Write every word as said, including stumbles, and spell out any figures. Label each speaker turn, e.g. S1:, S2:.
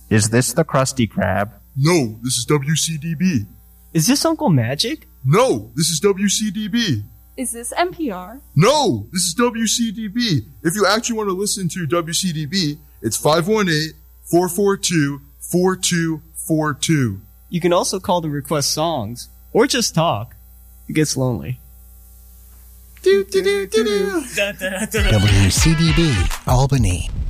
S1: Is this the Krusty Krab?
S2: No, this is W C D B.
S3: Is this Uncle Magic?
S2: No, this is W C D B.
S4: Is this N P R?
S2: No, this is W C D B. If you actually want to listen to W C D B, it's five one eight, four four two, four two four two.
S3: You can also call to request songs, or just talk. It gets lonely.
S5: W C D B, Albany.